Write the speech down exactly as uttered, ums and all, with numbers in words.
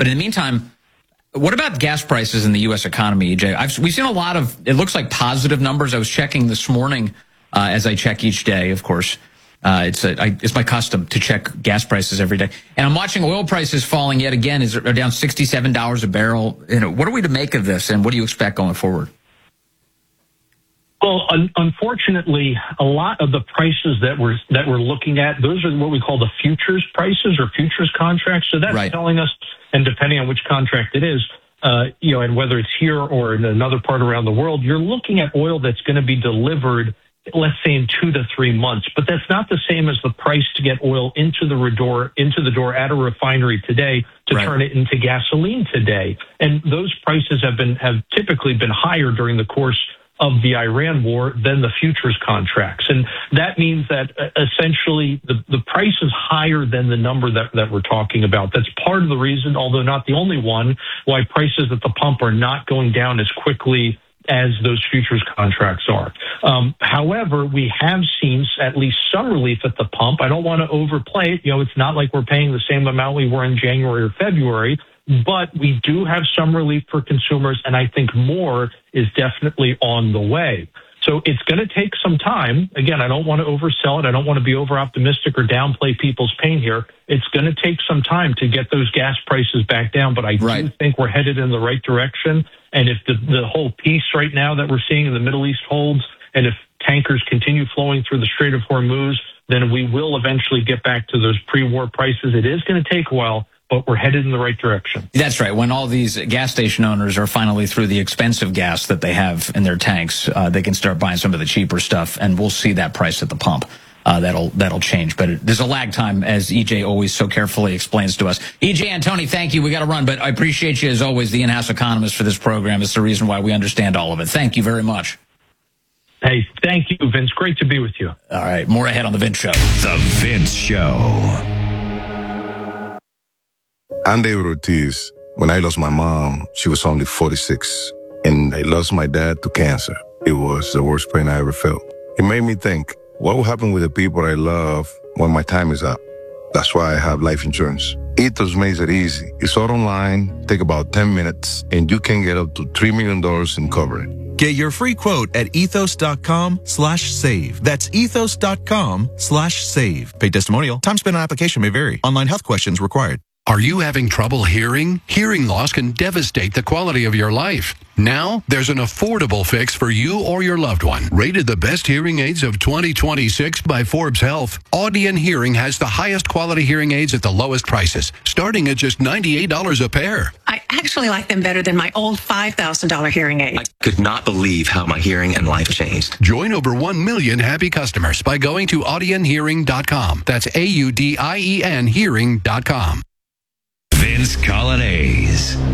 but in the meantime, what about gas prices in the U S economy, E J? I've, we've seen a lot of, it looks like positive numbers. I was checking this morning, uh, as I check each day, of course. Uh, it's a, I, it's my custom to check gas prices every day. And I'm watching oil prices falling yet again. Is are down sixty-seven dollars a barrel. You know, what are we to make of this, and what do you expect going forward? Well, un- unfortunately, a lot of the prices that we're that we're looking at, those are what we call the futures prices or futures contracts. So that's right. telling us, and depending on which contract it is, uh, you know, and whether it's here or in another part around the world, you're looking at oil that's going to be delivered, let's say, in two to three months. But that's not the same as the price to get oil into the door into the door at a refinery today to right. turn it into gasoline today. And those prices have been have typically been higher during the course of the Iran war than the futures contracts. And that means that uh, essentially the, the price is higher than the number that, that we're talking about. That's part of the reason, although not the only one, why prices at the pump are not going down as quickly as those futures contracts are. Um, however, we have seen at least some relief at the pump. I don't want to overplay it. You know, it's not like we're paying the same amount we were in January or February, but we do have some relief for consumers, and I think more is definitely on the way. So it's going to take some time. Again, I don't want to oversell it. I don't want to be over-optimistic or downplay people's pain here. It's going to take some time to get those gas prices back down, but I right. do think we're headed in the right direction. And if the, the whole peace right now that we're seeing in the Middle East holds, and if tankers continue flowing through the Strait of Hormuz, then we will eventually get back to those pre-war prices. It is going to take a while, but we're headed in the right direction. That's right. When all these gas station owners are finally through the expensive gas that they have in their tanks, uh, they can start buying some of the cheaper stuff, and we'll see that price at the pump. Uh, that'll that'll change. But it, there's a lag time, as E J always so carefully explains to us. E J Antoni, thank you. We got to run, but I appreciate you, as always, the in-house economist for this program. It's the reason why we understand all of it. Thank you very much. Hey, thank you, Vince. Great to be with you. All right, more ahead on The Vince Show. The Vince Show. I'm David Ortiz. When I lost my mom, she was only forty-six, and I lost my dad to cancer. It was the worst pain I ever felt. It made me think, what will happen with the people I love when my time is up? That's why I have life insurance. Ethos makes it easy. It's all online, take about ten minutes, and you can get up to three million dollars in coverage. Get your free quote at ethos.com slash save. That's ethos.com slash save. Paid testimonial. Time spent on application may vary. Online health questions required. Are you having trouble hearing? Hearing loss can devastate the quality of your life. Now, there's an affordable fix for you or your loved one. Rated the best hearing aids of twenty twenty-six by Forbes Health, Audion Hearing has the highest quality hearing aids at the lowest prices, starting at just ninety-eight dollars a pair. I actually like them better than my old five thousand dollars hearing aid. I could not believe how my hearing and life changed. Join over one million happy customers by going to audion hearing dot com. That's A U D I E N hearing dot com. Vince Coglianese.